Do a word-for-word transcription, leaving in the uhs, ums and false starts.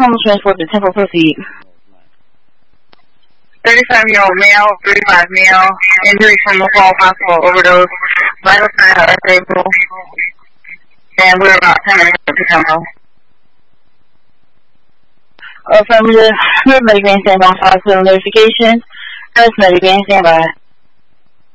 Home transport to Temple, proceed. thirty-five-year-old male, thirty-five male, injury from the fall, possible overdose, vital signs are unstable, and we're about ten minutes to come home. Affirmative. Medic van stand by. Hospital notification. First medic van stand by.